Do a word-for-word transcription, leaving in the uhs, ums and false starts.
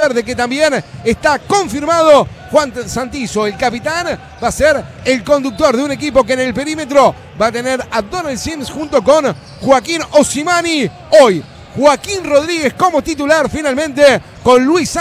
saber de que también está confirmado Juan Santizo, el capitán, va a ser el conductor de un equipo que en el perímetro va a tener a Donald Sims junto con Joaquín Osimani. Hoy, Joaquín Rodríguez como titular finalmente con Luis